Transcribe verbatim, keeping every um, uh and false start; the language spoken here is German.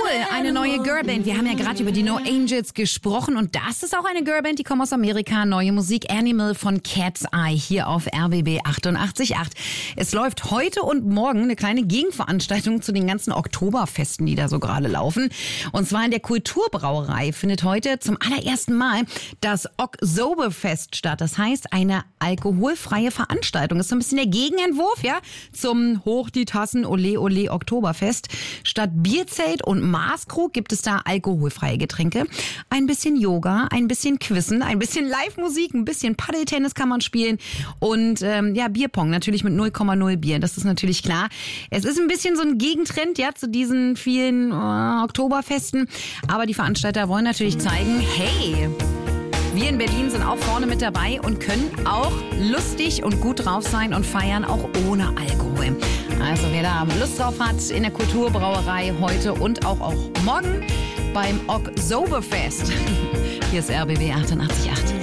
eine neue Girlband. Wir haben ja gerade über die No Angels gesprochen und das ist auch eine Girlband, die kommt aus Amerika. Neue Musik, Animal von Cat's Eye hier auf R B B achtundachtzig Komma acht. Es läuft heute und morgen eine kleine Gegenveranstaltung zu den ganzen Oktoberfesten, die da so gerade laufen. Und zwar in der Kulturbrauerei findet heute zum allerersten Mal das Oktoberfest statt. Das heißt, eine alkoholfreie Veranstaltung. Das ist so ein bisschen der Gegenentwurf, ja, zum Hoch die Tassen Ole Ole Oktoberfest. Statt Bierzelt und Maßkrug gibt es da alkoholfreie Getränke. Ein bisschen Yoga, ein bisschen Quizzen, ein bisschen Live-Musik, ein bisschen Paddeltennis kann man spielen und ähm, ja, Bierpong natürlich mit null Komma null Bier. Das ist natürlich klar. Es ist ein bisschen so ein Gegentrend ja zu diesen vielen äh, Oktoberfesten. Aber die Veranstalter wollen natürlich zeigen, hey, wir in Berlin sind auch vorne mit dabei und können auch lustig und gut drauf sein und feiern, auch ohne Alkohol. Also wer da Lust drauf hat, in der Kulturbrauerei heute und auch, auch morgen beim Oktoberfest. Hier ist R B B achtundachtzig Komma acht.